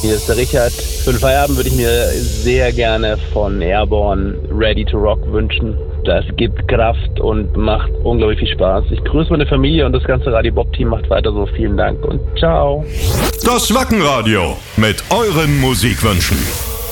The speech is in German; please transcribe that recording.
Hier ist der Richard. Für den Feierabend würde ich mir sehr gerne von Airborne Ready to Rock wünschen. Das gibt Kraft und macht unglaublich viel Spaß. Ich grüße meine Familie und das ganze Radio Bob-Team macht weiter so. Vielen Dank und ciao. Das Wackenradio mit euren Musikwünschen.